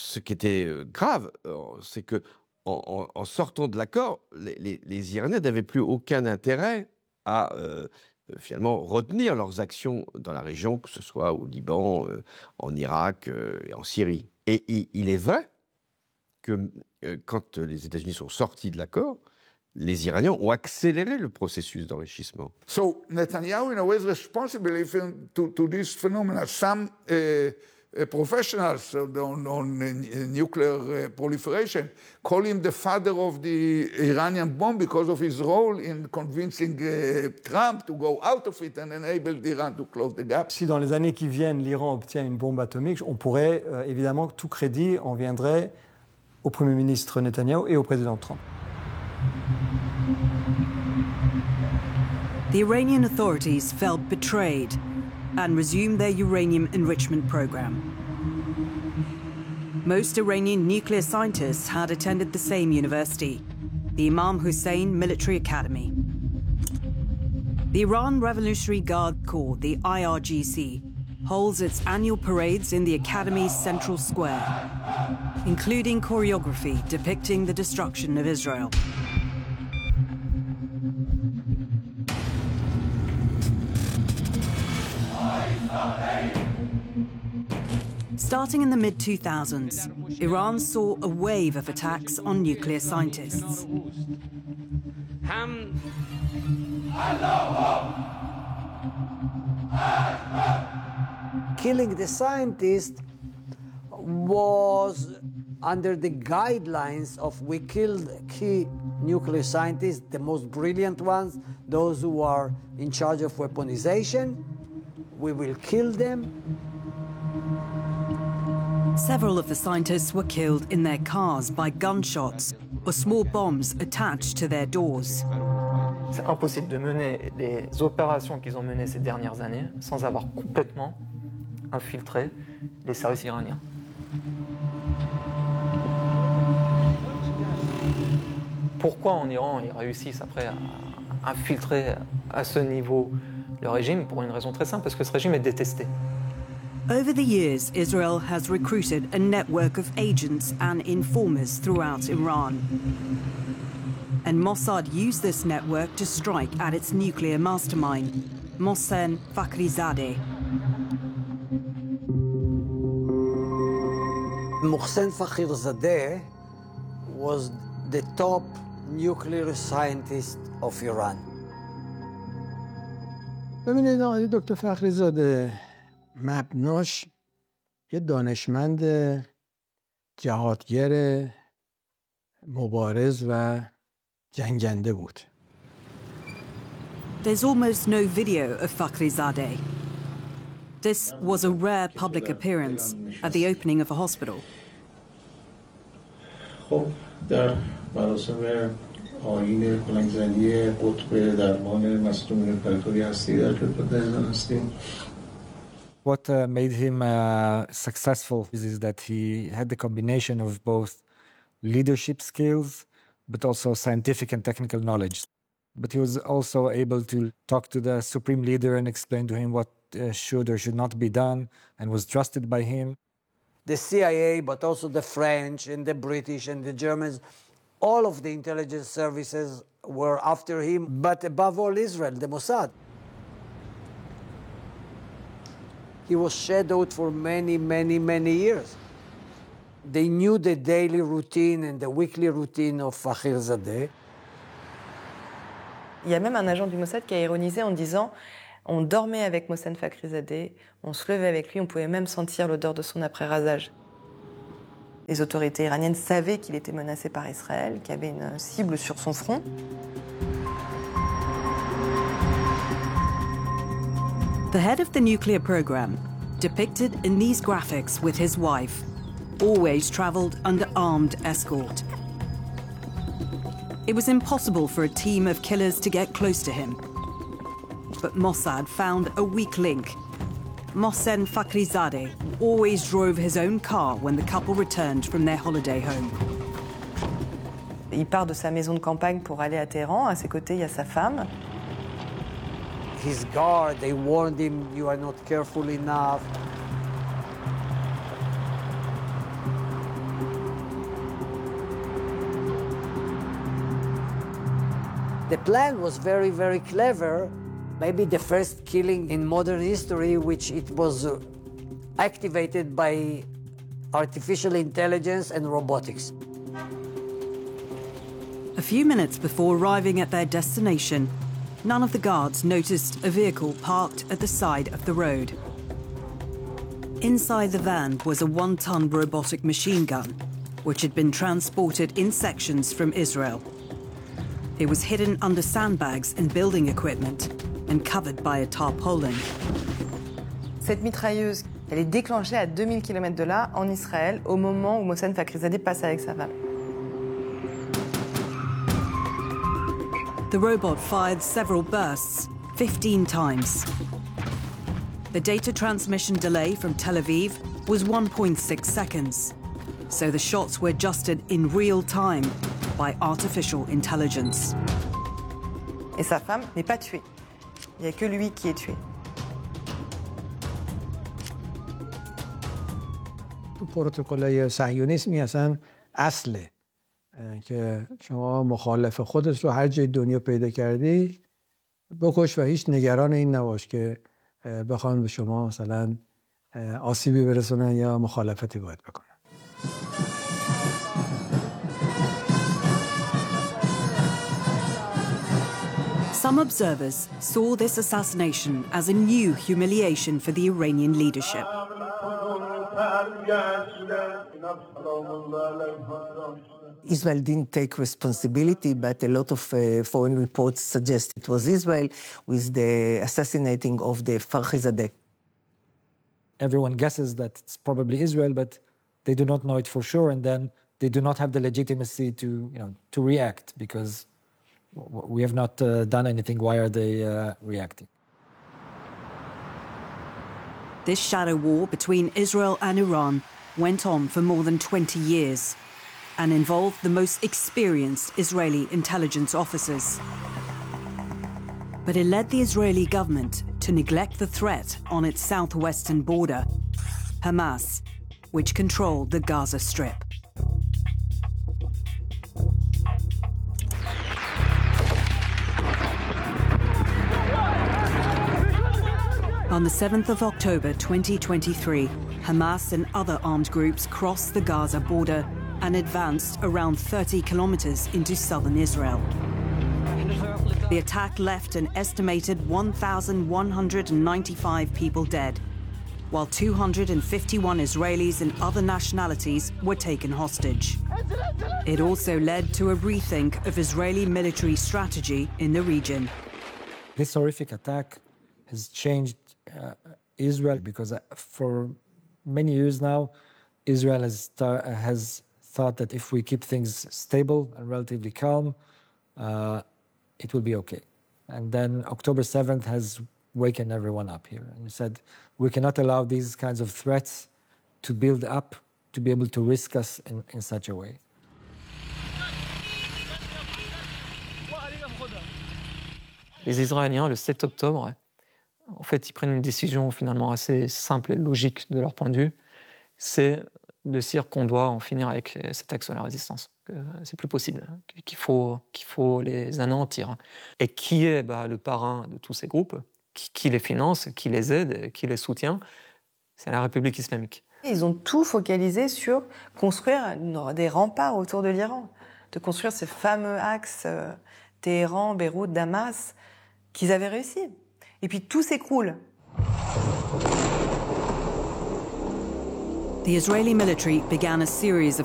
ce qui était grave, c'est que en sortant de l'accord, les Iraniens n'avaient plus aucun intérêt à finalement retenir leurs actions dans la région, que ce soit au Liban, en Irak et en Syrie. Et il est vrai que quand les États-Unis sont sortis de l'accord, les Iraniens ont accéléré le processus d'enrichissement. So Netanyahu, in a way, is responsible even to this phenomenon. Some professionals on nuclear proliferation call him the father of the Iranian bomb because of his role in convincing Trump to go out of it and enable Iran to close the gap. Si dans les années qui viennent, l'Iran obtient une bombe atomique, on pourrait évidemment, tout crédit en viendrait au Premier ministre Netanyahou et au président Trump. The Iranian authorities felt betrayed and resumed their uranium enrichment program. Most Iranian nuclear scientists had attended the same university, the Imam Hussein Military Academy. The Iran Revolutionary Guard Corps, the IRGC, holds its annual parades in the Academy's central square, including choreography depicting the destruction of Israel. Starting in the mid-2000s, Iran saw a wave of attacks on nuclear scientists. Killing the scientist was under the guidelines of we killed key nuclear scientists, the most brilliant ones, those who are in charge of weaponization. We will kill them. Several of the scientists were killed in their cars by gunshots or small bombs attached to their doors. C'est impossible de mener les opérations qu'ils ont menées ces dernières années sans avoir complètement infiltré les services iraniens. Pourquoi en Iran ils réussissent après à infiltrer à ce niveau le régime? Pour une raison très simple, parce que ce régime est détesté. Over the years, Israel has recruited a network of agents and informers throughout Iran. And Mossad used this network to strike at its nuclear mastermind, Mohsen Fakhrizadeh. Mohsen Fakhrizadeh was the top nuclear scientist of Iran. ببینید آقای دکتر فخریزاده مبناش یه دانشمند جهادگر مبارز و جنگنده بود. There's almost no video of Fakhrizadeh. This was a rare public appearance at the opening of a hospital. خب در مراسم آیین کلنگزنی قطب درمان مصدومین پرتوی هستی در خدمت عزیزان هستیم. What made him successful is that he had the combination of both leadership skills, but also scientific and technical knowledge. But he was also able to talk to the supreme leader and explain to him what should or should not be done, and was trusted by him. The CIA, but also the French and the British and the Germans, all of the intelligence services were after him, but above all Israel, the Mossad. He was shadowed for many, many, many years. They knew the daily routine and the weekly routine of Fakhrizadeh. Il y a même un agent du Mossad qui a ironisé en disant on dormait avec Mohsen Fakhrizadeh, on se levait avec lui, on pouvait même sentir l'odeur de son après-rasage. Les autorités iraniennes savaient qu'il était menacé par Israël, qu'il y avait une cible sur son front. The head of the nuclear program, depicted in these graphics with his wife, always traveled under armed escort. It was impossible for a team of killers to get close to him. But Mossad found a weak link. Mohsen Fakhrizadeh always drove his own car when the couple returned from their holiday home. Il part de sa maison de campagne pour aller à Téhéran. À ses côtés, il y a sa femme. His guard, they warned him, you are not careful enough. The plan was very, very clever. Maybe the first killing in modern history, which it was activated by artificial intelligence and robotics. A few minutes before arriving at their destination, none of the guards noticed a vehicle parked at the side of the road. Inside the van was a 1-ton robotic machine gun, which had been transported in sections from Israel. It was hidden under sandbags and building equipment and covered by a tarpaulin. Cette mitrailleuse, elle est déclenchée à 2000 km de là, en Israël, au moment où Mohsen Fakhrizadeh passe avec sa femme. The robot fired several bursts, 15 times. The data transmission delay from Tel Aviv was 1.6 seconds, so the shots were adjusted in real time by artificial intelligence. Et sa femme n'est pas tuée. Il n'y a que lui qui est tué. تو پروتکل‌های صهیونیسمی اصلا اصله که شما مخالف خودت رو هر جای دنیا پیدا کردی بکش و هیچ نگران این نباش که بخوان به شما مثلا آسیبی برسونن یا مخالفتی باید بکنن. Some observers saw this assassination as a new humiliation for the Iranian leadership. Israel didn't take responsibility, but a lot of foreign reports suggest it was Israel with the assassinating of the Fakhrizadeh. Everyone guesses that it's probably Israel, but they do not know it for sure, and then they do not have the legitimacy to react because we have not done anything. Why are they reacting? This shadow war between Israel and Iran went on for more than 20 years and involved the most experienced Israeli intelligence officers. But it led the Israeli government to neglect the threat on its southwestern border, Hamas, which controlled the Gaza Strip. On the 7th of October 2023, Hamas and other armed groups crossed the Gaza border and advanced around 30 kilometers into southern Israel. The attack left an estimated 1,195 people dead, while 251 Israelis and other nationalities were taken hostage. It also led to a rethink of Israeli military strategy in the region. This horrific attack has changed Israel because for many years now, Israel has thought that if we keep things stable and relatively calm, it will be okay. And then October 7th has waken everyone up here. And we said, we cannot allow these kinds of threats to build up, to be able to risk us in such a way. Les Israéliens, le 7 octobre, en fait, ils prennent une décision finalement assez simple et logique de leur point de vue. C'est de se dire qu'on doit en finir avec cette axe de la résistance. Que c'est plus possible, qu'il faut les anéantir. Et qui est le parrain de tous ces groupes, qui les finance, qui les aide, qui les soutient? C'est la République islamique. Ils ont tout focalisé sur construire des remparts autour de l'Iran, de construire ces fameux axes Téhéran, Beyrouth, Damas, qu'ils avaient réussi. Et puis tout s'écroule. The Israeli military began a series of